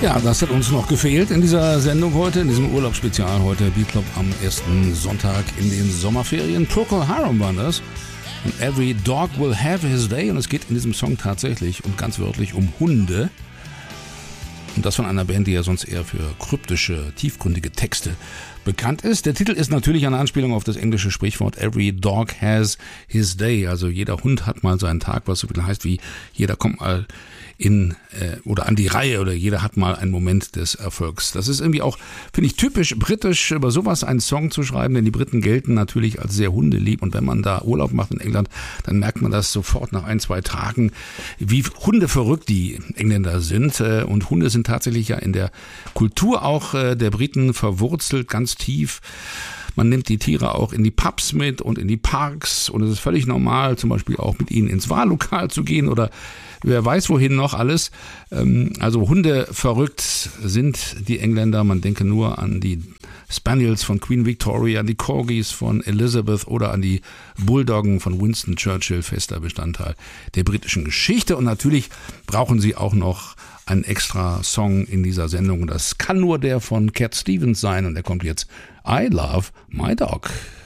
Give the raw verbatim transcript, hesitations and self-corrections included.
Ja, das hat uns noch gefehlt in dieser Sendung heute, in diesem Urlaubsspezial heute. Beat-Club am ersten Sonntag in den Sommerferien. Procol Harum war das. Und Every Dog Will Have His Day. Und es geht in diesem Song tatsächlich und ganz wörtlich um Hunde. Und das von einer Band, die ja sonst eher für kryptische, tiefgründige Texte bekannt ist. Der Titel ist natürlich eine Anspielung auf das englische Sprichwort Every Dog Has His Day. Also jeder Hund hat mal seinen Tag, was so viel heißt wie jeder kommt mal in äh, oder an die Reihe oder jeder hat mal einen Moment des Erfolgs. Das ist irgendwie auch, finde ich, typisch britisch, über sowas einen Song zu schreiben, denn die Briten gelten natürlich als sehr hundelieb und wenn man da Urlaub macht in England, dann merkt man das sofort nach ein, zwei Tagen, wie hundeverrückt die Engländer sind. Und Hunde sind tatsächlich ja in der Kultur auch der Briten verwurzelt, ganz tief. Man nimmt die Tiere auch in die Pubs mit und in die Parks und es ist völlig normal, zum Beispiel auch mit ihnen ins Wahllokal zu gehen oder wer weiß wohin noch alles. Also Hunde verrückt sind die Engländer. Man denke nur an die Spaniels von Queen Victoria, an die Corgis von Elizabeth oder an die Bulldoggen von Winston Churchill, fester Bestandteil der britischen Geschichte. Und natürlich brauchen sie auch noch einen extra Song in dieser Sendung. Das kann nur der von Cat Stevens sein und der kommt jetzt. I Love My Dog.